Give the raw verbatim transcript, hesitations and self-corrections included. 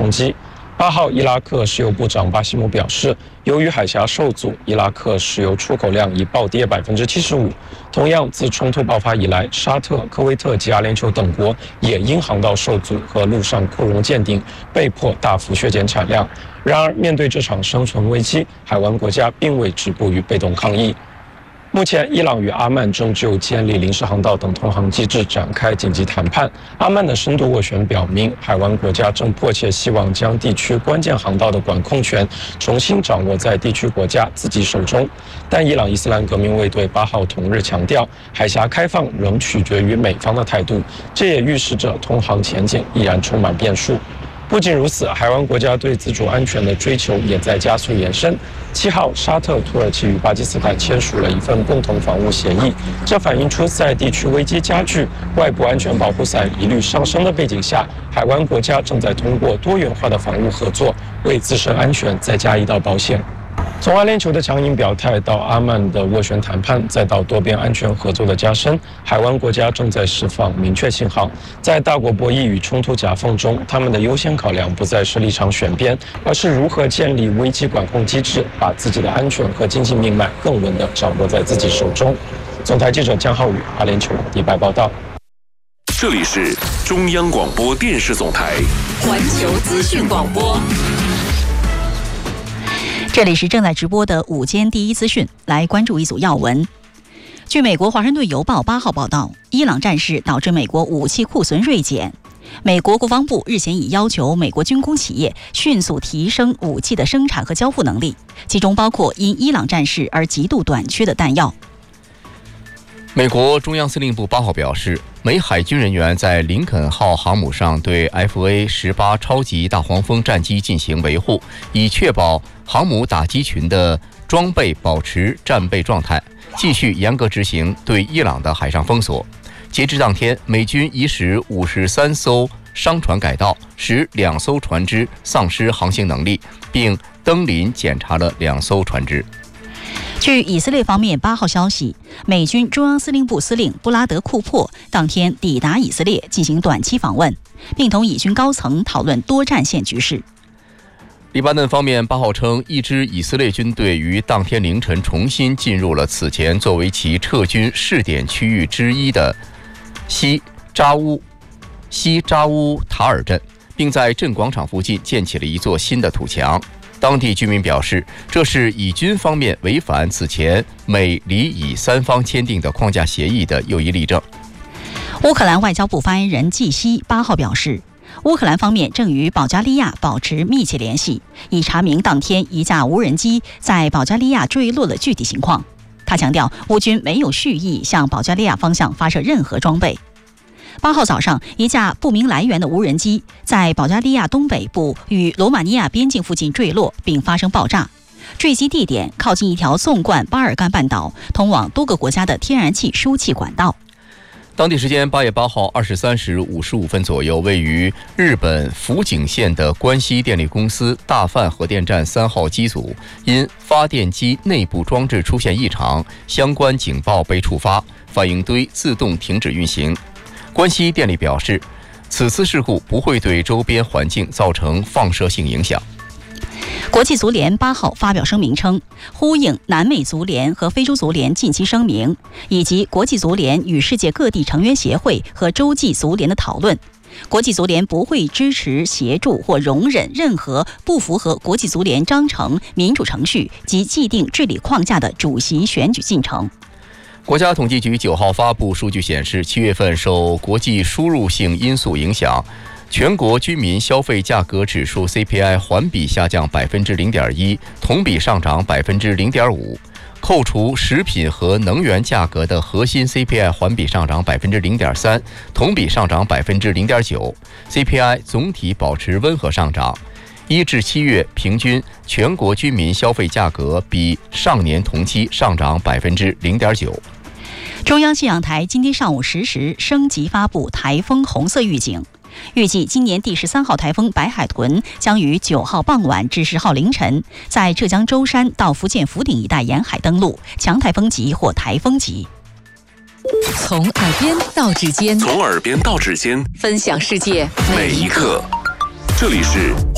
攻击。八号，伊拉克石油部长巴西姆表示，由于海峡受阻，伊拉克石油出口量已暴跌百分之七十五。同样，自冲突爆发以来，沙特、科威特及阿联酋等国也因航道受阻和陆上扩容见顶，被迫大幅削减产量。然而，面对这场生存危机，海湾国家并未止步于被动抗议。目前，伊朗与阿曼正就建立临时航道等通航机制展开紧急谈判。阿曼的深度斡旋表明，海湾国家正迫切希望将地区关键航道的管控权重新掌握在地区国家自己手中。但伊朗伊斯兰革命卫队八号同日强调，海峡开放仍取决于美方的态度，这也预示着通航前景依然充满变数。不仅如此，海湾国家对自主安全的追求也在加速延伸。七号，沙特、土耳其与巴基斯坦签署了一份共同防务协议，这反映出在地区危机加剧、外部安全保护伞疑虑上升的背景下，海湾国家正在通过多元化的防务合作，为自身安全再加一道保险。从阿联酋的强硬表态到阿曼的斡旋谈判，再到多边安全合作的加深，海湾国家正在释放明确信号。在大国博弈与冲突夹缝中，他们的优先考量不再是立场选边，而是如何建立危机管控机制，把自己的安全和经济命脉更稳地掌握在自己手中。总台记者江浩宇，阿联酋迪拜报道。 这里是中央广播电视总台环球资讯广播。 这里是正在直播的午间第一资讯，来关注一组要闻。据美国《华盛顿邮报》八号报道，伊朗战事导致美国武器库存锐减。美国国防部日前已要求美国军工企业迅速提升武器的生产和交付能力，其中包括因伊朗战事而极度短缺的弹药。 美国中央司令部八号表示，美海军人员在林肯号航母上对 F A 十八 超级大黄蜂战机进行维护，以确保航母打击群的装备保持战备状态，继续严格执行对伊朗的海上封锁。截至当天，美军已使五十三艘商船改道，使两艘船只丧失航行能力，并登临检查了两艘船只。 据以色列方面八号消息，美军中央司令部司令布拉德·库珀当天抵达以色列进行短期访问，并同以军高层讨论多战线局势。 黎巴嫩方面八号称，一支以色列军队于当天凌晨重新进入了此前作为其撤军试点区域之一的西扎乌西扎乌塔尔镇，并在镇广场附近建起了一座新的土墙。当地居民表示，这是以军方面违反此前美黎以三方签订的框架协议的又一例证。 乌克兰外交部发言人季希八号表示，乌克兰方面正与保加利亚保持密切联系，以查明当天一架无人机在保加利亚坠落的具体情况。他强调，乌军没有蓄意向保加利亚方向发射任何装备。八号早上，一架不明来源的无人机在保加利亚东北部与罗马尼亚边境附近坠落并发生爆炸，坠机地点靠近一条纵贯巴尔干半岛通往多个国家的天然气输气管道。 当地时间八月八号二十三时五十五分左右，位于日本福井县的关西电力公司大范核电站三号机组因发电机内部装置出现异常，相关警报被触发，反应堆自动停止运行。关西电力表示，此次事故不会对周边环境造成放射性影响。 国际足联八号发表声明称，呼应南美足联和非洲足联近期声明，以及国际足联与世界各地成员协会和洲际足联的讨论，国际足联不会支持、协助或容忍任何不符合国际足联章程、民主程序及既定治理框架的主席选举进程。 国家统计局九号发布数据显示，七月份受国际输入性因素影响，全国居民消费价格指数 C P I 环比下降百分之零点一，同比上涨百分之零点五。扣除食品和能源价格的核心 C P I 环比上涨百分之零点三，同比上涨百分之零点九。C P I 总体保持温和上涨。一至七月平均全国居民消费价格比上年同期上涨百分之零点九。 中央气象台今天上午十时升级发布台风红色预警，预计今年第十三号台风白海豚将于九号傍晚至十号凌晨在浙江舟山到福建福鼎一带沿海登陆，强台风级或台风级。 从耳边到指尖， 从耳边到指尖， 分享世界每一刻。这里是